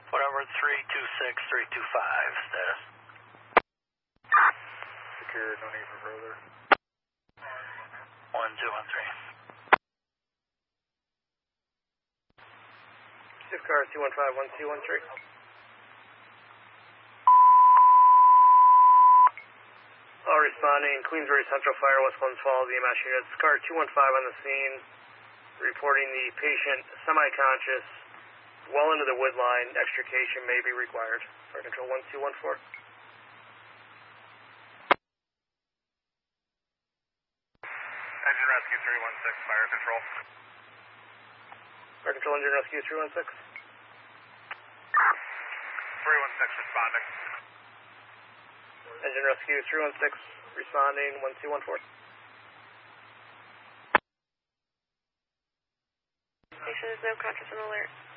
Whatever, 326325, status. Secure, no need for further. 1213. 6 car 215-1213. All responding, Queensbury Central Fire, West Glens Falls, EMS units. Car 215 on the scene, reporting the patient semi-conscious, well into the wood line. Extrication may be required. Fire Control 1214. Engine Rescue 316, Fire Control. Fire Control Engine Rescue 316. 316 responding. Engine Rescue 316 responding 1214. Station is no conscious and alert.